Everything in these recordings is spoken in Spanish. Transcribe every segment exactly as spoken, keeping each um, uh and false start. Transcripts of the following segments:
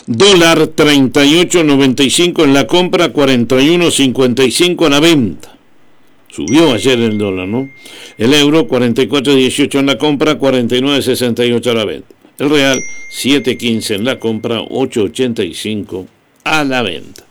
Dólar treinta y ocho noventa y cinco en la compra, cuarenta y uno cincuenta y cinco en la venta. Subió ayer el dólar, ¿no? El euro cuarenta y cuatro dieciocho en la compra, cuarenta y nueve sesenta y ocho a la venta. El real siete quince en la compra, ocho ochenta y cinco a la venta.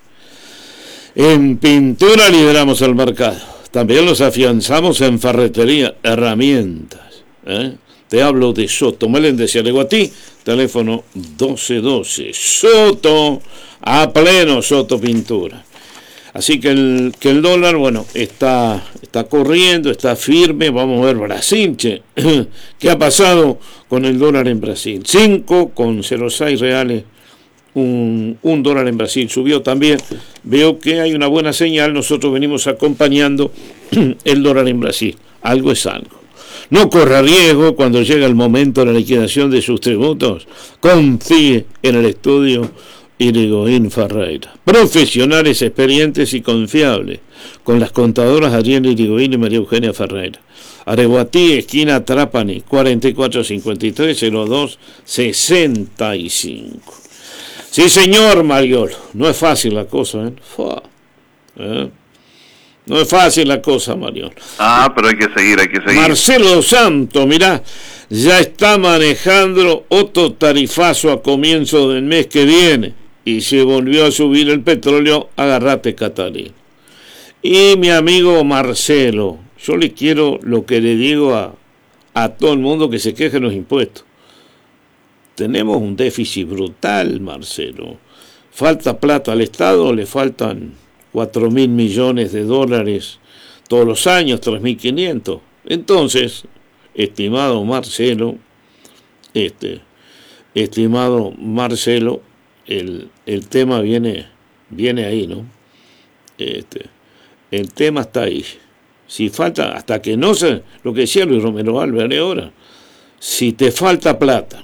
En pintura lideramos el mercado. También los afianzamos en ferretería, herramientas. ¿eh? Te hablo de Soto, Meléndez y Aleguatí, teléfono doce doce. Soto, a pleno Soto Pintura. Así que el, que el dólar, bueno, está, está corriendo, está firme. Vamos a ver Brasil, che. ¿Qué ha pasado con el dólar en Brasil? cinco coma cero seis reales. Un, un dólar en Brasil subió también. Veo que hay una buena señal. Nosotros venimos acompañando el dólar en Brasil. Algo es algo. No corra riesgo cuando llega el momento de la liquidación de sus tributos. Confíe en el estudio Irigoyen Ferreira. Profesionales experientes y confiables. Con las contadoras Ariel Irigoyen y María Eugenia Ferreira. Areguatí, esquina Trapani, cuarenta y cuatro cincuenta y tres cero dos sesenta y cinco. Sí, señor Mariolo, no es fácil la cosa, ¿eh? ¿eh? No es fácil la cosa, Mariolo. Ah, pero hay que seguir, hay que seguir. Marcelo Santos, mirá, ya está manejando otro tarifazo a comienzo del mes que viene. Y se volvió a subir el petróleo, agarrate, Catalina. Y mi amigo Marcelo, yo le quiero lo que le digo a, a todo el mundo que se queje de los impuestos. Tenemos un déficit brutal, Marcelo. Falta plata al Estado, le faltan cuatro mil millones de dólares todos los años, tres mil quinientos. Entonces, estimado Marcelo, este, estimado Marcelo, el, el tema viene, viene ahí, ¿no? Este, el tema está ahí. Si falta, hasta que no se, lo que decía Luis Romero Álvarez ahora, si te falta plata,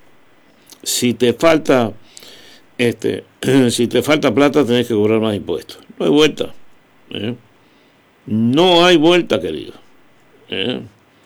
si te falta este si te falta plata tenés que cobrar más impuestos. No hay vuelta, ¿eh? No hay vuelta, querido, ¿eh?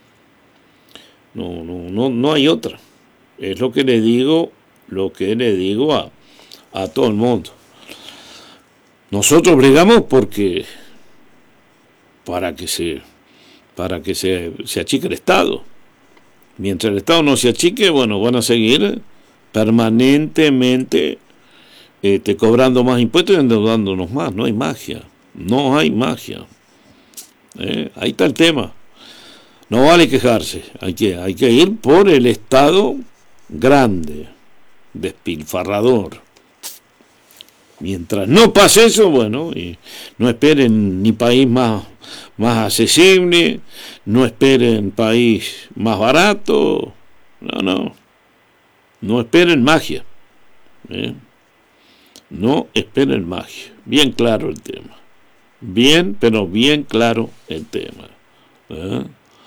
no, no, no, no hay otra. Es lo que le digo, lo que le digo a, a todo el mundo. Nosotros bregamos porque para que se para que se, se achique el Estado. Mientras el Estado no se achique, bueno, van a seguir permanentemente este, cobrando más impuestos y endeudándonos más. No hay magia, no hay magia. ¿Eh? Ahí está el tema. No vale quejarse, hay que, hay que ir por el Estado grande, despilfarrador. Mientras no pase eso, bueno, y no esperen ni país más, más accesible, no esperen país más barato, no, no. No esperen magia, ¿eh? No esperen magia. Bien claro el tema. Bien, pero bien claro el tema. ¿eh?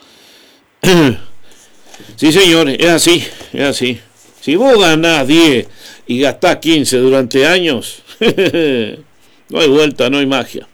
Sí, señores, es así, es así. Si vos ganás diez y gastás quince durante años, no hay vuelta, no hay magia.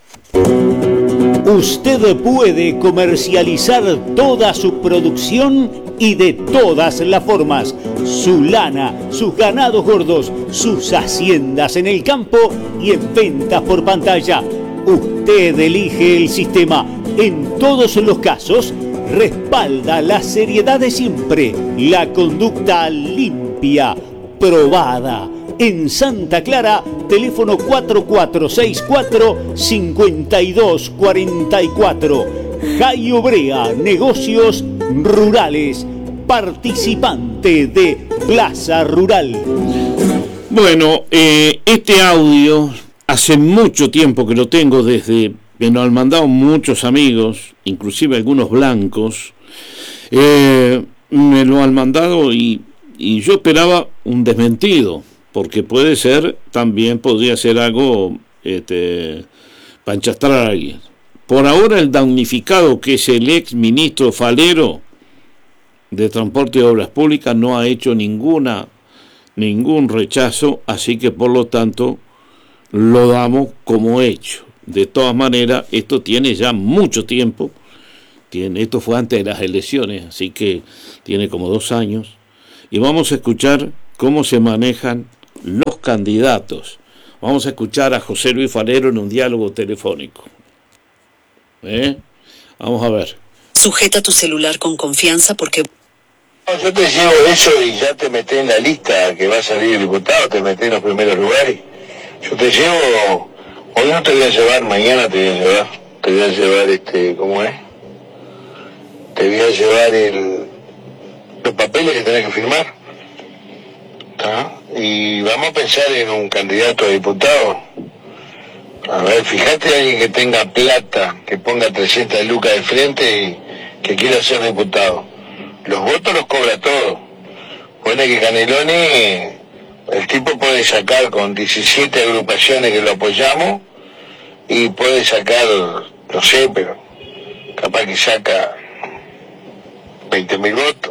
Usted puede comercializar toda su producción y de todas las formas. Su lana, sus ganados gordos, sus haciendas en el campo y en ventas por pantalla. Usted elige el sistema. En todos los casos, respalda la seriedad de siempre, la conducta limpia, probada. En Santa Clara, teléfono cuatro cuatro seis cuatro, cinco dos cuatro cuatro. Jai Obrea, negocios rurales, participante de Plaza Rural. Bueno, eh, este audio hace mucho tiempo que lo tengo, desde que nos han mandado muchos amigos, inclusive algunos blancos, eh, me lo han mandado y, y yo esperaba un desmentido. Porque puede ser, también podría ser algo este, para enchastrar a alguien. Por ahora el damnificado, que es el ex ministro Falero de Transporte y Obras Públicas, no ha hecho ninguna ningún rechazo, así que por lo tanto lo damos como hecho. De todas maneras, esto tiene ya mucho tiempo, tiene, esto fue antes de las elecciones, así que tiene como dos años, y vamos a escuchar cómo se manejan los candidatos. Vamos a escuchar a José Luis Falero en un diálogo telefónico. ¿Eh? Vamos a ver. Sujeta tu celular con confianza porque... No, yo te llevo eso y ya te metés en la lista que va a salir diputado, te metés en los primeros lugares. Yo te llevo, hoy no te voy a llevar, mañana te voy a llevar, te voy a llevar este, ¿cómo es? Te voy a llevar el, los papeles que tenés que firmar. ¿Tá? Y vamos a pensar en un candidato a diputado. A ver, fíjate a alguien que tenga plata, que ponga trescientas lucas de frente y que quiera ser diputado. Los votos los cobra todo. Pone que Canelones, el tipo puede sacar con diecisiete agrupaciones que lo apoyamos y puede sacar, no sé, pero capaz que saca veinte mil votos.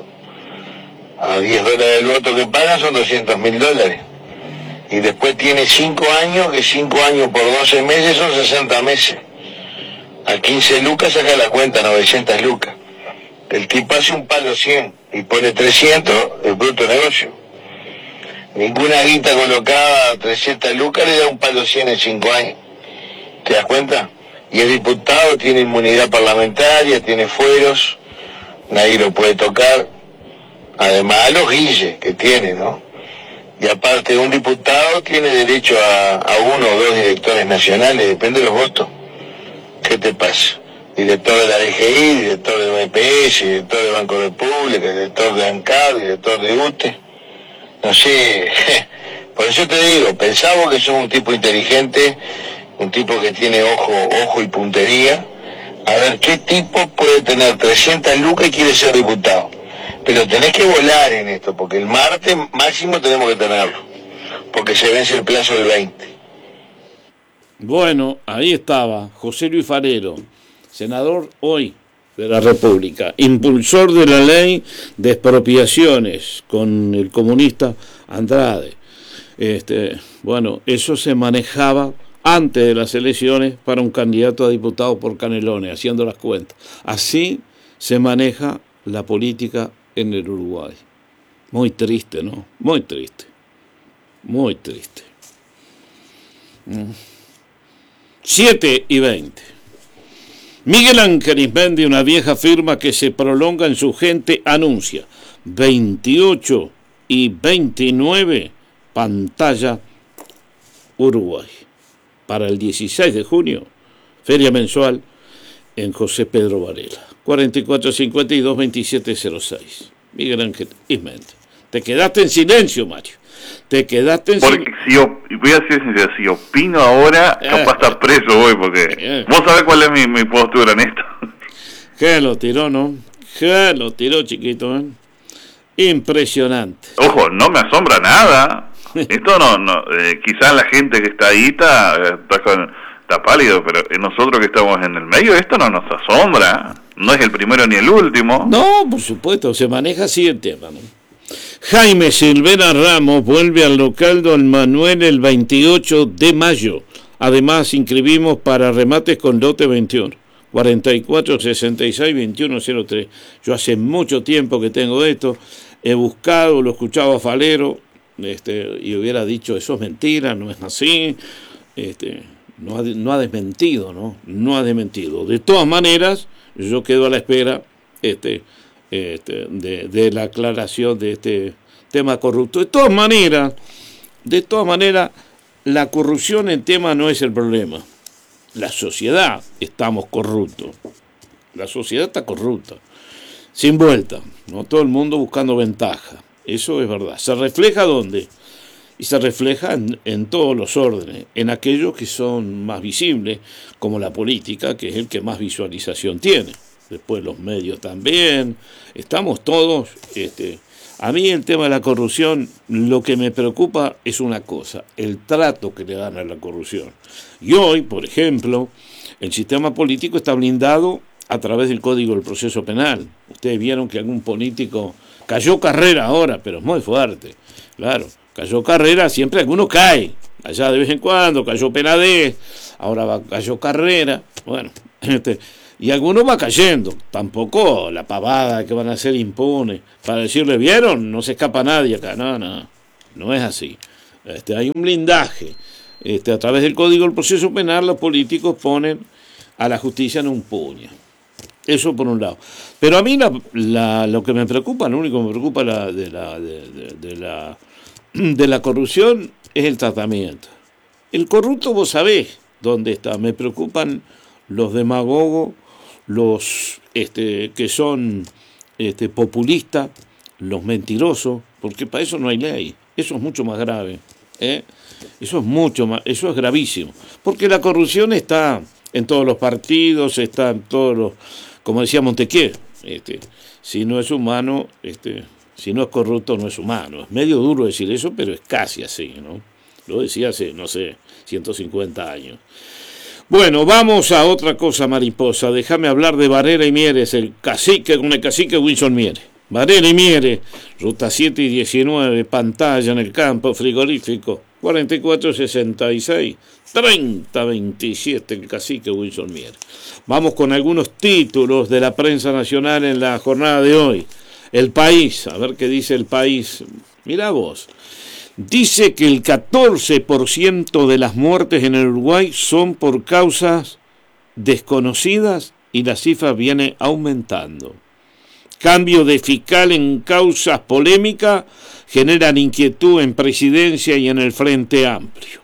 A diez dólares el voto que paga son doscientos mil dólares. Y después tiene cinco años, que cinco años por doce meses son sesenta meses. A quince lucas saca la cuenta, novecientas lucas. El tipo hace un palo cien y pone trescientos, el bruto negocio. Ninguna guita colocada a trescientas lucas le da un palo cien en cinco años. ¿Te das cuenta? Y el diputado tiene inmunidad parlamentaria, tiene fueros, nadie lo puede tocar. Además a los guilles que tiene, ¿no? Y aparte un diputado tiene derecho a, a uno o dos directores nacionales, depende de los votos. ¿Qué te pasa? Director de la D G I, director de B P S, director de Banco República, director de ANCAR, director de U T E. No sé, por eso te digo, pensamos que sos un tipo inteligente, un tipo que tiene ojo, ojo y puntería. A ver, ¿qué tipo puede tener trescientas lucas y quiere ser diputado? Pero tenés que volar en esto, porque el martes máximo tenemos que tenerlo, porque se vence el plazo del veinte. Bueno, ahí estaba José Luis Falero, senador hoy de la República, impulsor de la ley de expropiaciones con el comunista Andrade. Este, bueno, eso se manejaba antes de las elecciones para un candidato a diputado por Canelones, haciendo las cuentas. Así se maneja la política en el Uruguay. Muy triste, ¿no? Muy triste. Muy triste. siete y veinte. Miguel Ángel Ismendi, una vieja firma que se prolonga en su gente, anuncia veintiocho y veintinueve pantalla Uruguay. Para el dieciséis de junio, feria mensual en José Pedro Varela. cuarenta y cuatro cincuenta y dos veintisiete cero seis. Miguel Ángel Ismendi. Te quedaste en silencio, Mario. Te quedaste en silencio. Porque si yo, voy a ser sincero, si opino ahora, eh, capaz estar preso hoy, porque eh. vos sabés cuál es mi, mi postura en esto. Que lo tiró, ¿no? Que lo tiró, chiquito, ¿eh? Impresionante. Ojo, no me asombra nada. Esto no, no eh, quizás la gente que está ahí está, está, con, está pálido, pero nosotros que estamos en el medio, esto no nos asombra. No es el primero ni el último. No, por supuesto, se maneja así el tema, ¿no? Jaime Silvera Ramos vuelve al local Don Manuel el veintiocho de mayo. Además, inscribimos para remates con lote veintiuno. cuarenta y cuatro sesenta y seis veintiuno cero tres. Yo hace mucho tiempo que tengo esto. He buscado, lo escuchaba a Falero, este, y hubiera dicho, eso es mentira, no es así. Este, no, ha, no ha desmentido, ¿no? No ha desmentido. De todas maneras, yo quedo a la espera este, este, de, de la aclaración de este tema corrupto. De todas maneras, de todas maneras, la corrupción en tema no es el problema. La sociedad estamos corruptos. La sociedad está corrupta. Sin vuelta, ¿no? Todo el mundo buscando ventaja. Eso es verdad. ¿Se refleja dónde? Y se refleja en, en todos los órdenes, en aquellos que son más visibles, como la política, que es el que más visualización tiene. Después los medios también. Estamos todos... Este, a mí el tema de la corrupción, lo que me preocupa es una cosa, el trato que le dan a la corrupción. Y hoy, por ejemplo, el sistema político está blindado a través del Código del Proceso Penal. Ustedes vieron que algún político cayó Carrera ahora, pero es muy fuerte. Claro, cayó Carrera, siempre alguno cae. Allá de vez en cuando cayó Penadez, ahora va, cayó Carrera. Bueno, este... y algunos va cayendo, tampoco la pavada que van a hacer impune, para decirle, ¿vieron? No se escapa nadie acá, no, no, no es así. Este, hay un blindaje. Este, a través del Código del Proceso Penal, los políticos ponen a la justicia en un puño. Eso por un lado. Pero a mí la, la, lo que me preocupa, lo único que me preocupa la, de, la, de, de, de, la, de la corrupción es el tratamiento. El corrupto, vos sabés dónde está. Me preocupan los demagogos, los este, que son este, populistas, los mentirosos, porque para eso no hay ley. Eso es mucho más grave. ¿eh? Eso es mucho más, eso es gravísimo. Porque la corrupción está en todos los partidos, está en todos los, como decía Montequier, este, si no es humano, este, si no es corrupto, no es humano. Es medio duro decir eso, pero es casi así, ¿no? Lo decía hace, no sé, ciento cincuenta años. Bueno, vamos a otra cosa, mariposa. Déjame hablar de Varela y Mieres, el cacique, con el cacique Wilson Mieres. Varela y Mieres, ruta siete y diecinueve, pantalla en el campo, frigorífico, cuarenta y cuatro sesenta y seis, treinta veintisiete, el cacique Wilson Mieres. Vamos con algunos títulos de la prensa nacional en la jornada de hoy. El País, a ver qué dice El País. Mirá vos. Dice que el catorce por ciento de las muertes en el Uruguay son por causas desconocidas y la cifra viene aumentando. Cambio de fiscal en causas polémicas generan inquietud en Presidencia y en el Frente Amplio.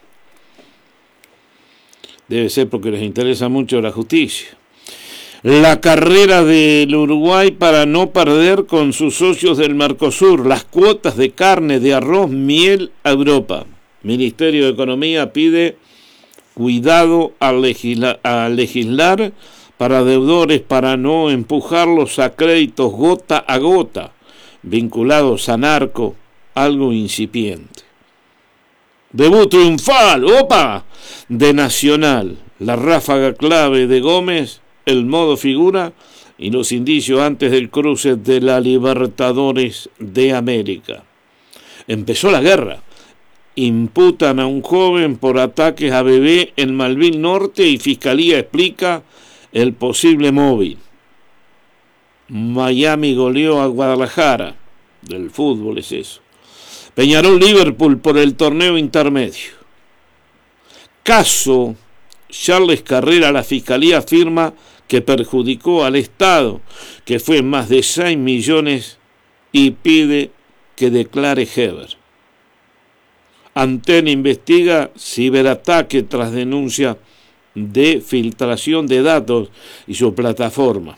Debe ser porque les interesa mucho la justicia. La carrera del Uruguay para no perder con sus socios del Mercosur, las cuotas de carne, de arroz, miel a Europa. Ministerio de Economía pide cuidado al legisla- a legislar para deudores para no empujarlos a créditos gota a gota, vinculados a narco, algo incipiente. Debut triunfal, ¡opa!, de Nacional, la ráfaga clave de Gómez, el modo figura y los indicios antes del cruce de la Libertadores de América. Empezó la guerra. Imputan a un joven por ataques a bebé en Malvin Norte y Fiscalía explica el posible móvil. Miami goleó a Guadalajara. Del fútbol es eso. Peñarol Liverpool por el torneo intermedio. Caso Charles Carrera, la Fiscalía afirma que perjudicó al Estado, que fue más de seis millones, y pide que declare Heber. Antena investiga ciberataque tras denuncia de filtración de datos y su plataforma.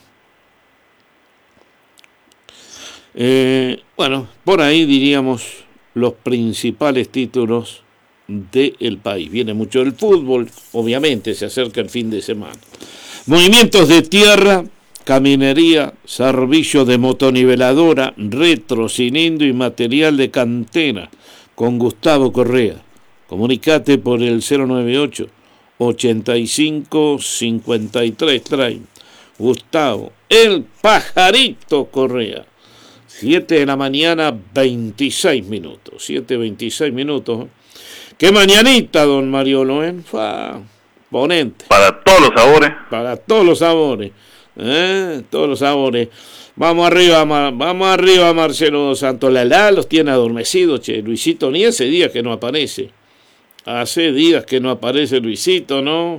Eh, bueno, por ahí diríamos los principales títulos del país. Viene mucho el fútbol, obviamente se acerca el fin de semana. Movimientos de tierra, caminería, servicio de motoniveladora, retro, cilindro y material de cantera con Gustavo Correa. Comunicate por el cero noventa y ocho, ochenta y cinco, cincuenta y tres treinta. Gustavo, el pajarito Correa. siete de la mañana, veintiséis minutos. siete veintiséis minutos. ¡Qué mañanita, don Mariolo! ¿eh? Fa, ponente. Para todos los sabores. Para todos los sabores. ¿eh? Todos los sabores. Vamos arriba, vamos arriba, Marcelo Santos. Lalá los tiene adormecidos, che. Luisito, ni hace días que no aparece. Hace días que no aparece Luisito, ¿no?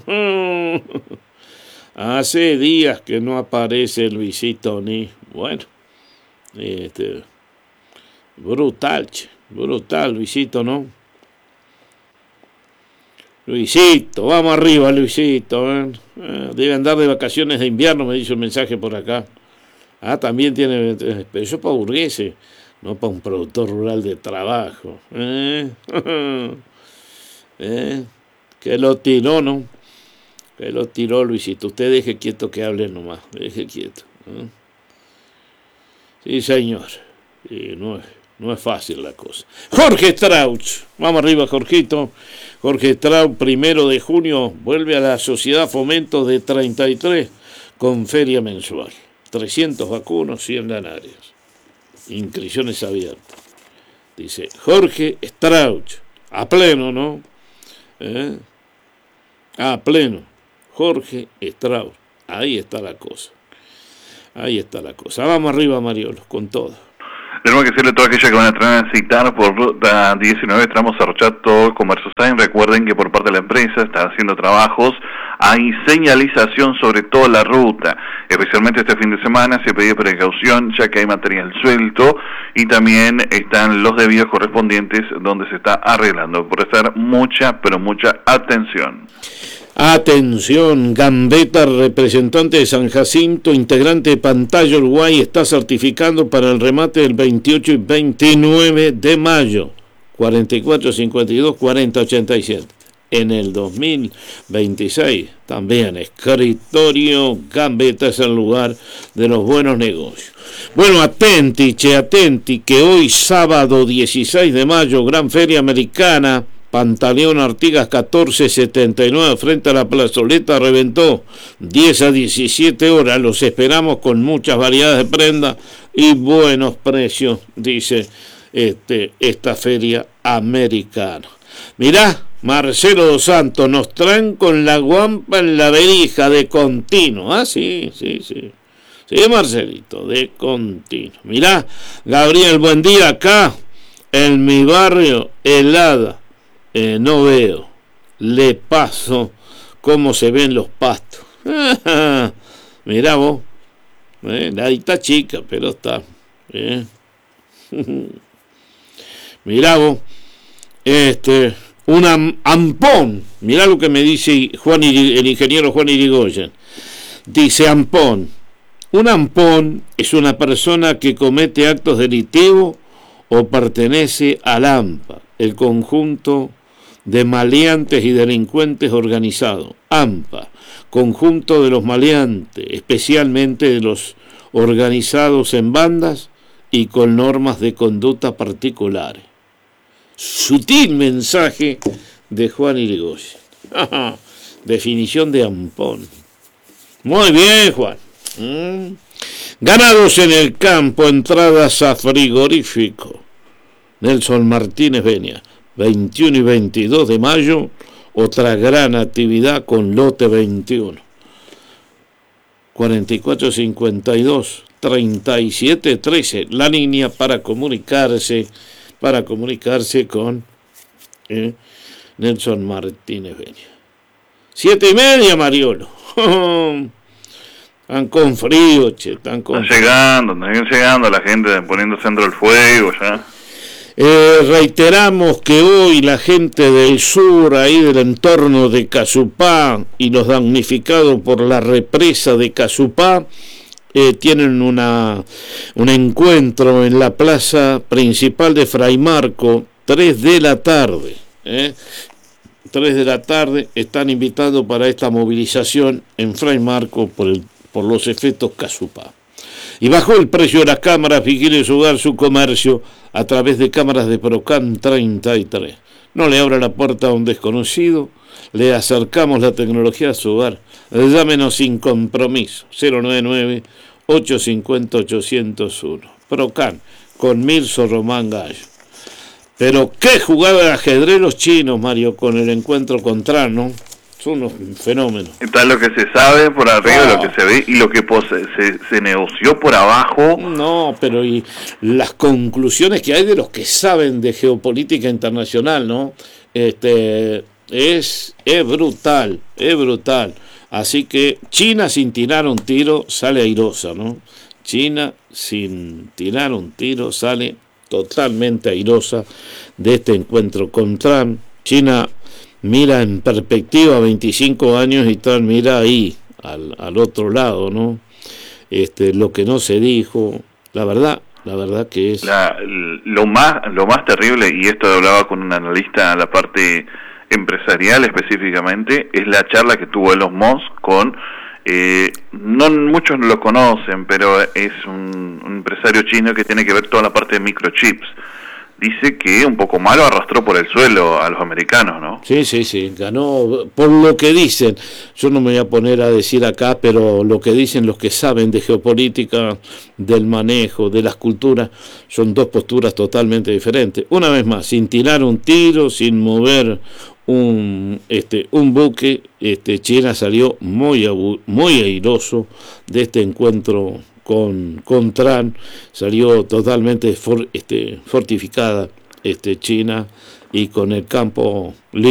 Hace días que no aparece Luisito, ni. Bueno. Este, brutal, che, brutal, Luisito, ¿no? Luisito, vamos arriba, Luisito. ¿eh? Eh, debe andar de vacaciones de invierno, me dice un mensaje por acá. Ah, también tiene, pero eso es para burgueses, no para un productor rural de trabajo. ¿eh? ¿Eh? Que lo tiró, ¿no? Que lo tiró, Luisito. Usted deje quieto que hable nomás, deje quieto. ¿eh? Sí, señor. Sí, no, es, no es fácil la cosa. Jorge Strauch. Vamos arriba, Jorgito. Jorge Strauch, primero de junio, vuelve a la Sociedad Fomento de treinta y tres con feria mensual. trescientos vacunos, cien lanarios. Inscripciones abiertas. Dice Jorge Strauch. A pleno, ¿no? ¿Eh? A pleno. Jorge Strauch. Ahí está la cosa. Ahí está la cosa. Vamos arriba, Mariolo, con todo. Tenemos que decirle a toda aquella que van a transitar por ruta diecinueve, tramo Cerchato, Comercio Sáenz. Recuerden que por parte de la empresa están haciendo trabajos, hay señalización sobre toda la ruta, especialmente este fin de semana se pide precaución ya que hay material suelto y también están los desvíos correspondientes donde se está arreglando. Prestar mucha, pero mucha atención. Atención, Gambetta, representante de San Jacinto, integrante de Pantalla Uruguay, está certificando para el remate del veintiocho y veintinueve de mayo, cuarenta y cuatro cincuenta y dos cuarenta ochenta y siete. En el dos mil veintiséis, también Escritorio Gambetta es el lugar de los buenos negocios. Bueno, atenti, che, atenti, que hoy sábado dieciséis de mayo, Gran Feria Americana, Pantaleón Artigas catorce setenta y nueve frente a la plazoleta reventó, diez a diecisiete horas, los esperamos con muchas variedades de prenda y buenos precios, dice este, esta feria americana. Mirá, Marcelo Dos Santos, nos traen con la guampa en la verija de continuo, ah sí, sí, sí, sí Marcelito, de continuo. Mirá, Gabriel, buen día, acá en mi barrio, helada. Eh, no veo, le paso cómo se ven los pastos. Mirá vos, eh, ahí está chica, pero está. Eh. Mirá vos, este, un am, ampón, mirá lo que me dice Juan Iri, el ingeniero Juan Irigoyen. Dice ampón, un ampón es una persona que comete actos delictivos o pertenece al A M P A, el conjunto de maleantes y delincuentes organizados. A M P A, conjunto de los maleantes, especialmente de los organizados en bandas y con normas de conducta particulares. Sutil mensaje de Juan Irigoyen. Definición de ampón. Muy bien, Juan. ¿Mm? Ganados en el campo, entradas a frigorífico. Nelson Martínez Benia. veintiuno y veintidós de mayo, otra gran actividad con lote veintiuno. cuarenta y cuatro cincuenta y dos treinta y siete trece, la línea para comunicarse, para comunicarse con eh, Nelson Martínez Benia. Siete y media, Mariolo. Están con frío, che, están con Están llegando, están llegando la gente poniéndose dentro del fuego ya. Eh, reiteramos que hoy la gente del sur, ahí del entorno de Casupá y los damnificados por la represa de Casupá, eh, tienen una, un encuentro en la plaza principal de Fray Marco, tres de la tarde. ¿eh? tres de la tarde están invitados para esta movilización en Fray Marco por, el, por los efectos Casupá. Y bajó el precio de las cámaras, vigile su hogar, su comercio, a través de cámaras de Procam treinta y tres. No le abra la puerta a un desconocido, le acercamos la tecnología a su hogar. Llámenos sin compromiso, cero nueve nueve, ocho cinco cero, ocho cero uno. Procam, con Mirzo Román Gallo. Pero qué jugada de ajedrez los chinos, Mario, con el encuentro contra, ¿no? Son unos fenómenos. Está lo que se sabe por arriba, no. Lo que se ve y lo que se, se negoció por abajo. No, pero y las conclusiones que hay de los que saben de geopolítica internacional, ¿no? Este es, es brutal, es brutal. Así que China sin tirar un tiro sale airosa, ¿no? China sin tirar un tiro sale totalmente airosa de este encuentro con Trump. China mira en perspectiva veinticinco años y Trump mira ahí, al, al otro lado, ¿no? Este, lo que no se dijo, la verdad, la verdad que es... La, lo más lo más terrible, y esto hablaba con un analista a la parte empresarial específicamente, es la charla que tuvo Elon Musk con... Eh, no muchos lo conocen, pero es un, un empresario chino que tiene que ver toda la parte de microchips. Dice que un poco malo arrastró por el suelo a los americanos, ¿no? Sí, sí, sí, ganó, por lo que dicen, yo no me voy a poner a decir acá, pero lo que dicen los que saben de geopolítica, del manejo, de las culturas, son dos posturas totalmente diferentes. Una vez más, sin tirar un tiro, sin mover un este un buque, este China salió muy abu, muy airoso de este encuentro con, con Trump, salió totalmente for, este, fortificada este, China, y con el campo libre.